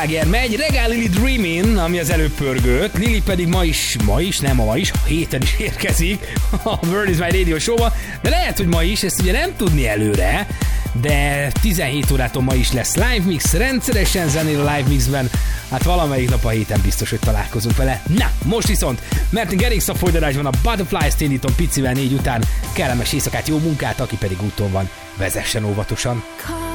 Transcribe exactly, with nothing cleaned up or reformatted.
Megy Regál Lili Dreamin, ami az előbb pörgött, Lili pedig ma is, ma is, nem ma is, héten is érkezik a World is My Radio Show-ba, de lehet, hogy ma is, ezt ugye nem tudni előre, de tizenhét órától ma is lesz live mix, rendszeresen zenél a live mixben, hát valamelyik nap a héten biztos, hogy találkozunk vele. Na, most viszont, mert Gerings a folytatásban a Butterflies-t indítom picivel négy után, kellemes éjszakát, jó munkát, aki pedig úton van, vezessen óvatosan.